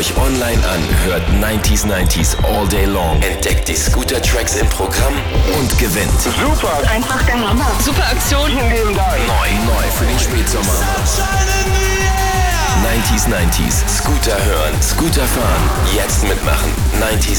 euch online an, hört 90s all day long, entdeckt die Scooter-Tracks im Programm und gewinnt. Super! Einfach der Hammer. Super Aktion. Vielen lieben Dank. Neu für den Spätsommer. 90s, Scooter hören, Scooter fahren, jetzt mitmachen. 90s